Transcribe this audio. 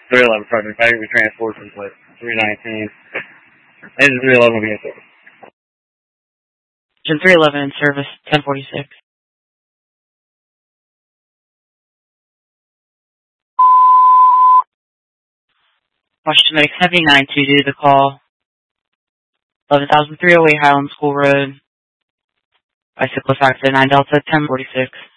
311, pardon me. Factory transport from place 319. This is 311 will be in service. Engine 311 in service, 1046. Washington Medics Heavy 922 to the call. 11,308 Highland School Road. Bicyclist accident 9 Delta 1046.